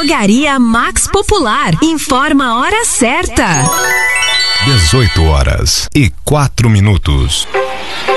Drogaria Max Popular. Informa a hora certa. 18h04.